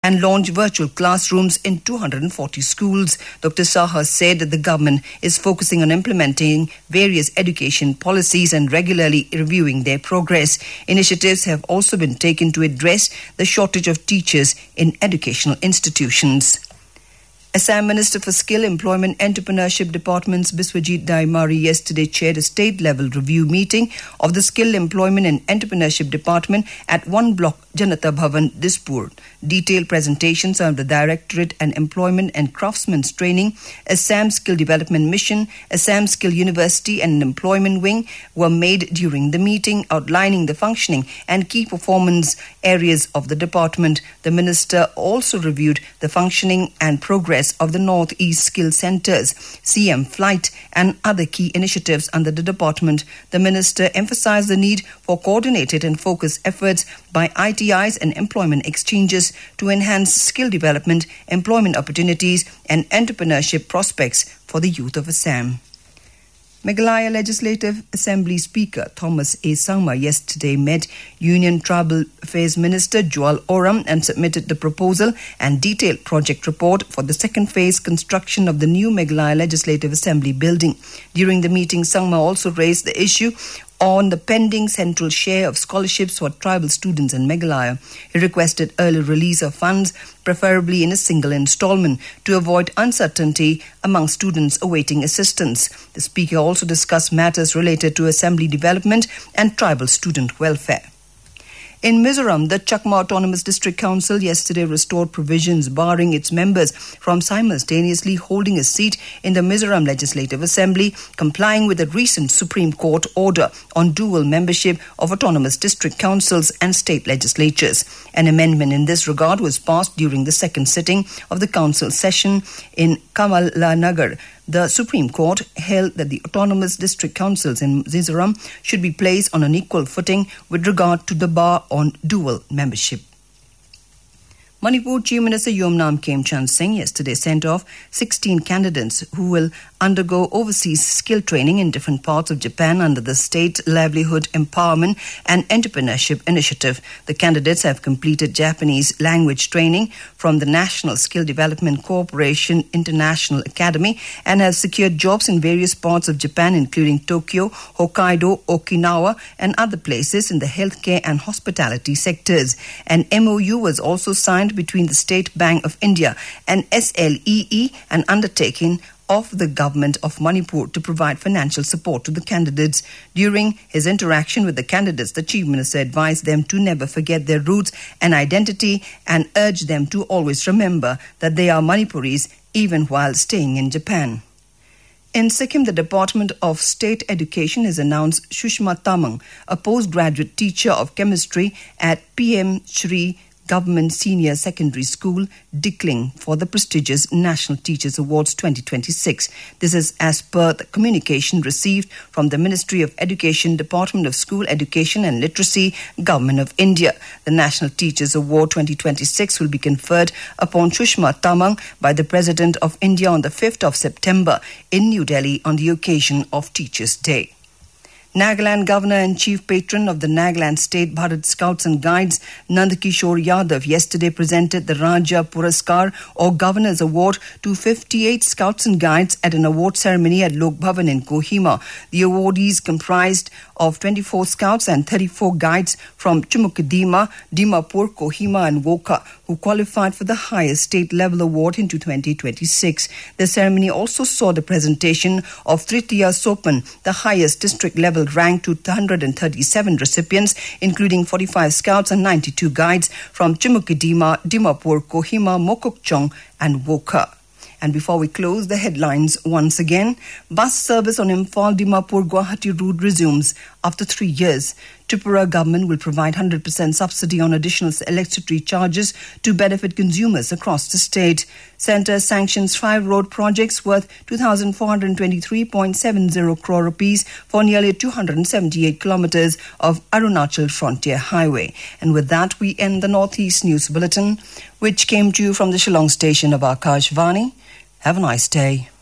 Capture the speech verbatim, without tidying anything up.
and launch virtual classrooms in two hundred forty schools. Doctor Saha said that the government is focusing on implementing various education policies and regularly reviewing their progress. Initiatives have also been taken to address the shortage of teachers in educational institutions. Assam Minister for Skill, Employment, Entrepreneurship Departments Biswajit Daimari yesterday chaired a state-level review meeting of the Skill, Employment and Entrepreneurship Department at One Block Janata Bhavan, Dispur. Detailed presentations of the Directorate and Employment and Craftsmen's Training, Assam Skill Development Mission, Assam Skill University and Employment Wing were made during the meeting, outlining the functioning and key performance areas of the department. The minister also reviewed the functioning and progress of the Northeast Skill Centres, C M Flight and other key initiatives under the department. The minister emphasised the need for coordinated and focused efforts by I T Is and employment exchanges to enhance skill development, employment opportunities and entrepreneurship prospects for the youth of Assam. Meghalaya Legislative Assembly Speaker Thomas A. Sangma yesterday met Union Tribal Affairs Minister Joel Oram and submitted the proposal and detailed project report for the second phase construction of the new Meghalaya Legislative Assembly building. During the meeting, Sangma also raised the issue on the pending central share of scholarships for tribal students in Meghalaya. He requested early release of funds, preferably in a single installment, to avoid uncertainty among students awaiting assistance. The speaker also discussed matters related to assembly development and tribal student welfare. In Mizoram, the Chakma Autonomous District Council yesterday restored provisions barring its members from simultaneously holding a seat in the Mizoram Legislative Assembly, complying with a recent Supreme Court order on dual membership of autonomous district councils and state legislatures. An amendment in this regard was passed during the second sitting of the council session in Kamalanagar. The Supreme Court held that the autonomous district councils in Mizoram should be placed on an equal footing with regard to the bar on dual membership. Manipur Chief Minister Yomnam Khemchand Singh yesterday sent off sixteen candidates who will undergo overseas skill training in different parts of Japan under the State Livelihood Empowerment and Entrepreneurship Initiative. The candidates have completed Japanese language training from the National Skill Development Corporation International Academy and have secured jobs in various parts of Japan, including Tokyo, Hokkaido, Okinawa, and other places in the healthcare and hospitality sectors. An M O U was also signed between the State Bank of India and S L E E, an undertaking of the government of Manipur to provide financial support to the candidates. During his interaction with the candidates, the Chief Minister advised them to never forget their roots and identity and urged them to always remember that they are Manipuris even while staying in Japan. In Sikkim, the Department of State Education has announced Shushma Tamang, a postgraduate teacher of chemistry at P M Shri Government Senior Secondary School, Dickling, for the prestigious National Teachers Awards twenty twenty-six. This is as per the communication received from the Ministry of Education, Department of School Education and Literacy, Government of India. The National Teachers Award twenty twenty-six will be conferred upon Shushma Tamang by the President of India on the fifth of September in New Delhi on the occasion of Teachers' Day. Nagaland Governor and Chief Patron of the Nagaland State Bharat Scouts and Guides, Nandakishore Yadav, yesterday presented the Raja Puraskar or Governor's Award to fifty-eight Scouts and Guides at an award ceremony at Lok Bhavan in Kohima. The awardees comprised of twenty-four Scouts and thirty-four Guides from Chumukadima, Dimapur, Kohima and Woka, who qualified for the highest state-level award into twenty twenty-six. The ceremony also saw the presentation of Tritiya Sopan, the highest district-level rank, to one hundred thirty-seven recipients, including forty-five Scouts and ninety-two Guides from Chumukadima, Dimapur, Kohima, Mokokchung and Woka. And before we close, the headlines once again. Bus service on Imphal-Dimapur-Guwahati route resumes after three years. Tripura government will provide one hundred percent subsidy on additional electricity charges to benefit consumers across the state. Centre sanctions five road projects worth two thousand four hundred twenty-three point seven zero crore rupees for nearly two hundred seventy-eight kilometres of Arunachal Frontier Highway. And with that, we end the Northeast News Bulletin, which came to you from the Shillong station of Akashvani. Have a nice day.